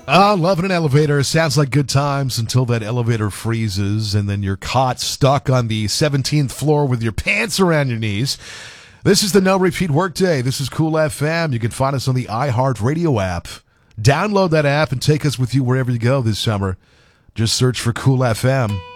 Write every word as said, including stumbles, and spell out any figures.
Ah, loving an elevator. Sounds like good times until that elevator freezes and then you're caught stuck on the seventeenth floor with your pants around your knees. This is the No Repeat Workday. This is Cool F M. You can find us on the iHeartRadio app. Download that app and take us with you wherever you go this summer. Just search for Cool F M.